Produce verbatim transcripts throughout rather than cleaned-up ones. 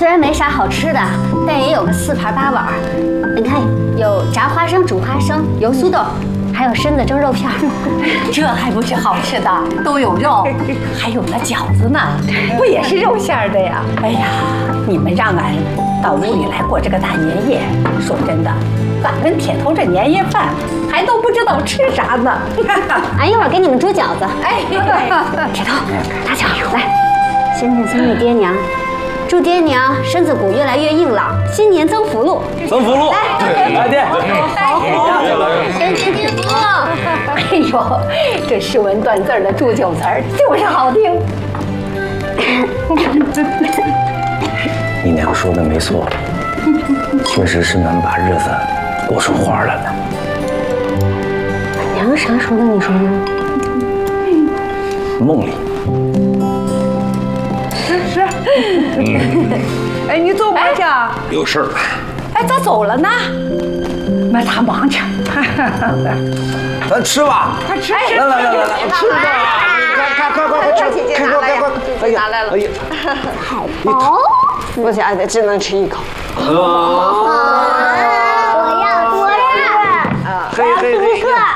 虽然没啥好吃的，但也有个四盘八碗。你看，有炸花生、煮花生、油酥豆，还有葚子蒸肉片。 这还不是好吃的，都有肉，还有那饺子呢，不也是肉馅的呀？哎呀，你们让俺到屋里来过这个大年夜，说真的，咱们铁头这年夜饭还都不知道吃啥呢。 俺一会儿给你们煮饺子。 哎， 铁头，拿饺子来，先敬三位爹娘。 祝爹娘身子骨越来越硬朗，新年增福禄！ 增福禄！ 对，来爹， 好，先敬爹福。 哎呦，这诗文断字的祝酒词儿就是好听。 你娘说的没错，确实是能把日子过出花来呢。 娘啥说的？你说呢？ 梦里。 是是，哎，你走哪去？ 有事儿。 哎，咋走了呢？那他忙去。 咱吃吧。 快吃！ 来来来来来，吃吧！快快快快吃！ 姐姐拿来呀，姐姐拿来了。哎呀， 好饱。 不行，俺只能吃一口。 我要我要。 嘿嘿嘿。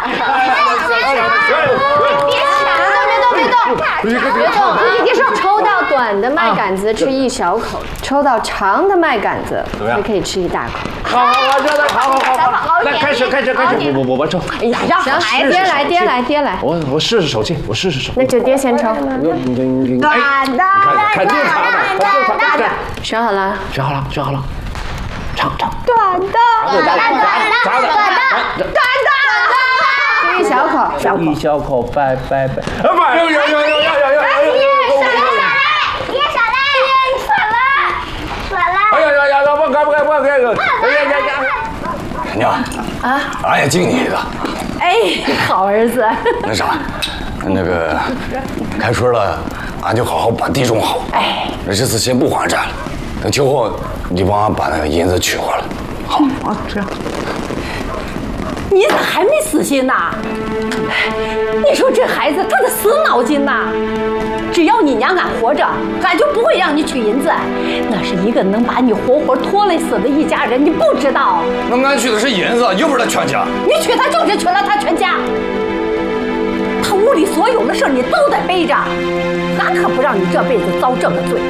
别动！别动！抽到短的麦秆子吃一小口，抽到长的麦秆子还可以吃一大口。 好好好，这来，好好好好，来开始开始开始，我我我抽。 哎呀，让孩子爹来，爹来，爹来。 我我试试手气，我试试手。 那就爹先抽。 短的， 短的， 看正常的，看正常的。 选好了， 选好了，选好了，唱唱。 短的， 短的，短的，短的， 短的。吃一小口，小口， 一小口，拜拜拜。啊不，有有有有有有有有。 哎呀呀呀！不该不该不该！哎呀呀呀！娘啊，俺也敬你一个。 哎，好儿子。 那啥，那个开春了，俺就好好把地种好。哎，那这次先不还债了，等秋后你帮俺把那个银子取回来。好啊，这样。 你咋还没死心呐？你说这孩子他的死脑筋呐！ 只要你娘俺活着，俺就不会让你取银子。那是一个能把你活活拖累死的一家人，你不知道。 那俺取的是银子，又不是他全家。 你娶她就是娶了他全家。他屋里所有的事你都得背着，俺可不让你这辈子遭这个罪。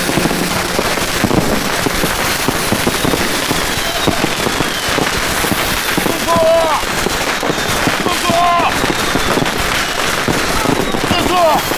叔叔，叔叔，叔叔。